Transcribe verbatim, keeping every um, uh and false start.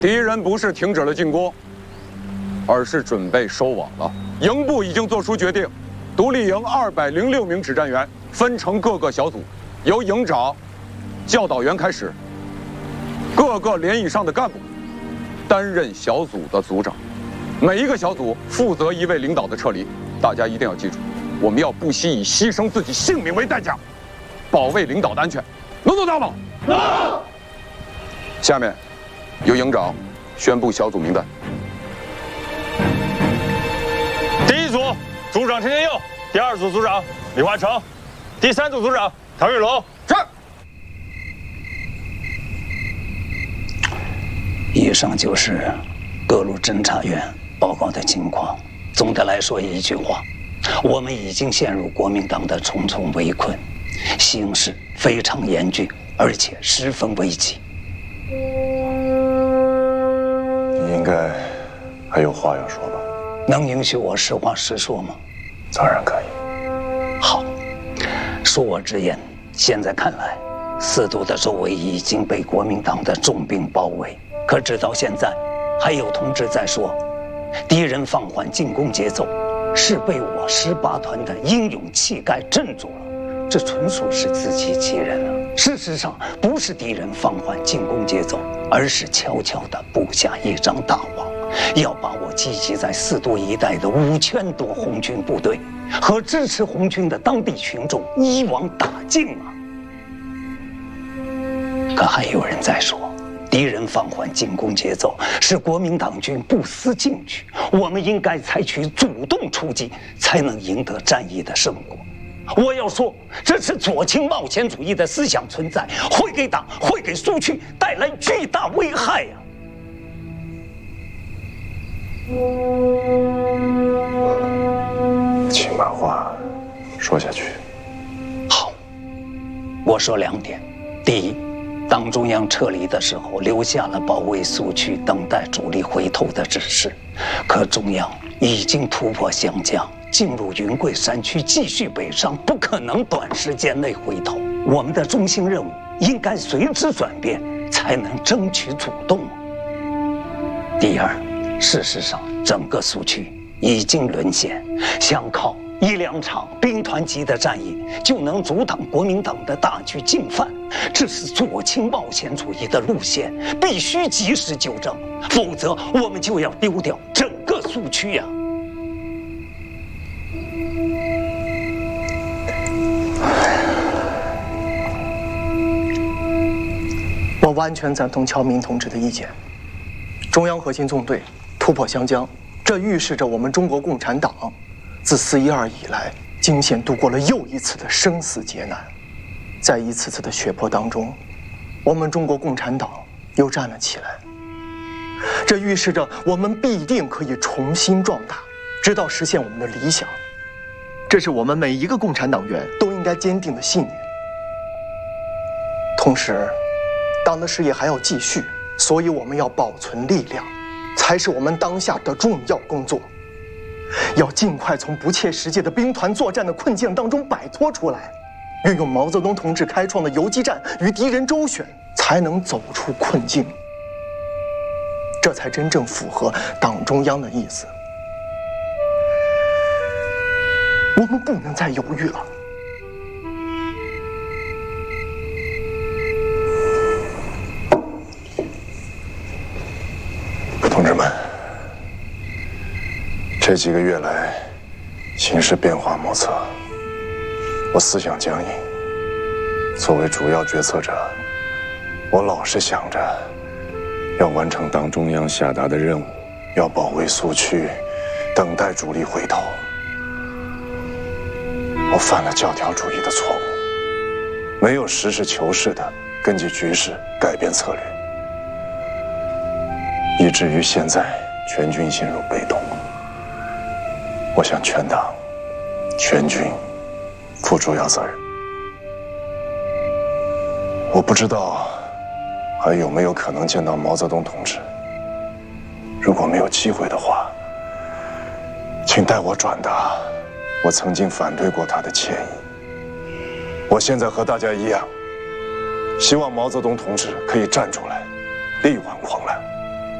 敌人不是停止了进攻，而是准备收网了。营部已经做出决定，独立营二百零六名指战员分成各个小组，由营长、教导员开始，各个连以上的干部担任小组的组长，每一个小组负责一位领导的撤离。大家一定要记住，我们要不惜以牺牲自己性命为代价，保卫领导的安全。能做到吗？能。下面，由营长宣布小组名单。 第一组组长陈天佑，第二组组长李华成，第三组组长唐玉龙。 是。 以上就是各路侦察员报告的情况。总的来说一句话，我们已经陷入国民党的重重围困，形势非常严峻，而且十分危急。 你应该还有话要说吧？ 能允许我实话实说吗？ 当然可以。 好，恕我直言，现在看来，四渡的周围已经被国民党的重兵包围。可直到现在，还有同志在说，敌人放缓进攻节奏，是被我十八团的英勇气概镇住了。这纯属是自欺欺人了。事实上，不是敌人放缓进攻节奏，而是悄悄地布下一张大网，要把我集结在四渡一带的五千多红军部队和支持红军的当地群众一网打尽啊！可还有人在说，敌人放缓进攻节奏，是国民党军不思进取，我们应该采取主动出击，才能赢得战役的胜果。我要说，这是左倾冒险主义的思想存在，会给党、会给苏区带来巨大危害呀！ 请把话说下去。 好，我说两点。第一，党中央撤离的时候留下了保卫苏区、等待主力回头的指示，可中央已经突破湘江，进入云贵山区，继续北上，不可能短时间内回头。我们的中心任务应该随之转变，才能争取主动。第二，事实上，整个苏区已经沦陷，想靠一两场兵团级的战役就能阻挡国民党的大举进犯，这是左倾冒险主义的路线，必须及时纠正，否则我们就要丢掉整个苏区呀！ 我完全赞同乔明同志的意见。中央核心纵队突破湘江，这预示着我们中国共产党自四一二以来，惊险度过了又一次的生死劫难。在一次次的血泊当中，我们中国共产党又站了起来。这预示着我们必定可以重新壮大，直到实现我们的理想。这是我们每一个共产党员都应该坚定的信念。同时，党的事业还要继续，所以我们要保存力量，才是我们当下的重要工作。要尽快从不切实际的兵团作战的困境当中摆脱出来，运用毛泽东同志开创的游击战与敌人周旋，才能走出困境。这才真正符合党中央的意思。我们不能再犹豫了。 同志们，这几个月来，形势变化莫测，我思想僵硬。作为主要决策者，我老是想着要完成党中央下达的任务，要保卫苏区，等待主力回头。我犯了教条主义的错误，没有实事求是地根据局势改变策略，以至于现在全军陷入被动。我向全党、全军负主要责任。我不知道还有没有可能见到毛泽东同志。如果没有机会的话，请代我转达我曾经反对过他的歉意。我现在和大家一样，希望毛泽东同志可以站出来，力挽狂澜。